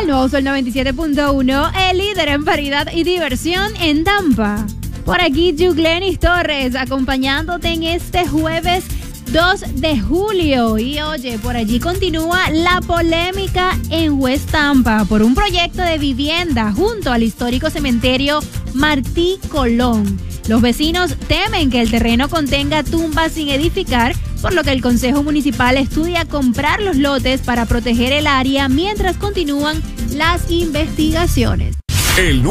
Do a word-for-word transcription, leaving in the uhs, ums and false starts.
El nuevo Sol noventa y siete punto uno, el líder en variedad y diversión en Tampa. Por aquí, Yuglenis Torres, acompañándote en este jueves dos de julio. Y oye, por allí continúa la polémica en West Tampa por un proyecto de vivienda junto al histórico cementerio Martí Colón. Los vecinos temen que el terreno contenga tumbas sin edificar, por lo que el Consejo Municipal estudia comprar los lotes para proteger el área mientras continúan las investigaciones. El